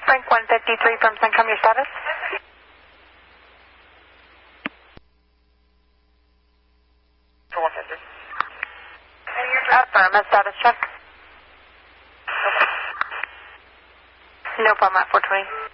Frank 153 from Centcom, your status? Affirm, a status check. No problem at 420.